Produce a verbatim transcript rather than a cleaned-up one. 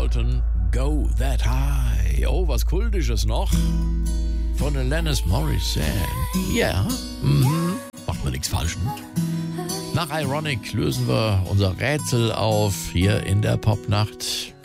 Dalton, Go That High. Oh, was Kultisches noch. Von Alanis Morissette. Ja, mhm. Macht man nichts falsch. Ne? Nach Ironic lösen wir unser Rätsel auf hier in der Popnacht.